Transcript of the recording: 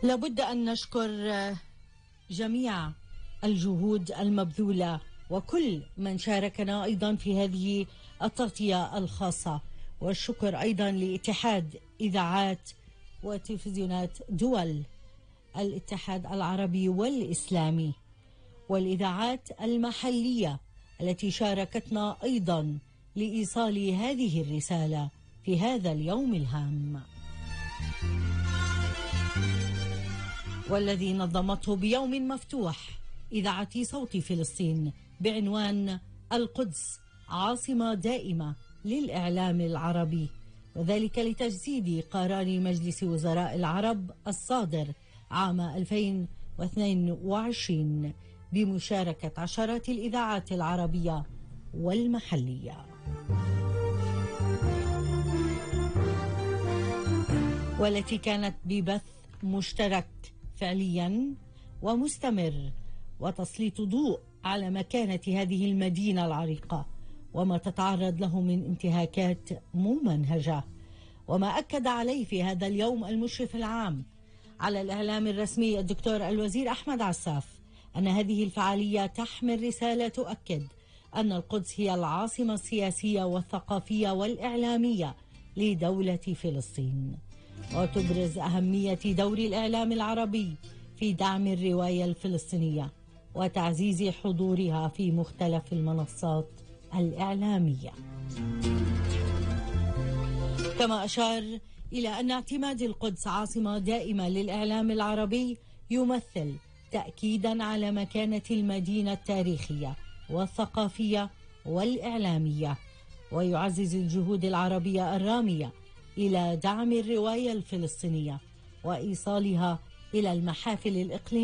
لابد أن نشكر جميع الجهود المبذولة وكل من شاركنا أيضا في هذه التغطية الخاصة، والشكر أيضا لاتحاد إذاعات وتلفزيونات دول الاتحاد العربي والإسلامي والإذاعات المحلية التي شاركتنا أيضا لإيصال هذه الرسالة في هذا اليوم الهام، والذي نظمته بيوم مفتوح إذاعة صوت فلسطين بعنوان القدس عاصمة دائمة للإعلام العربي، وذلك لتجسيد قرار مجلس وزراء العرب الصادر عام 2022 بمشاركة عشرات الإذاعات العربية والمحلية. والتي كانت ببث مشترك فعليا ومستمر وتسليط ضوء على مكانة هذه المدينة العريقة وما تتعرض له من انتهاكات ممنهجة، وما أكد عليه في هذا اليوم المشرف العام على الإعلام الرسمي الدكتور الوزير أحمد عساف أن هذه الفعالية تحمل رسالة تؤكد أن القدس هي العاصمة السياسية والثقافية والإعلامية لدولة فلسطين، وتبرز أهمية دور الإعلام العربي في دعم الرواية الفلسطينية وتعزيز حضورها في مختلف المنصات الإعلامية. كما أشار إلى أن اعتماد القدس عاصمة دائمة للإعلام العربي يمثل تأكيدا على مكانة المدينة التاريخية والثقافية والإعلامية، ويعزز الجهود العربية الرامية إلى دعم الرواية الفلسطينية وإيصالها إلى المحافل الإقليمية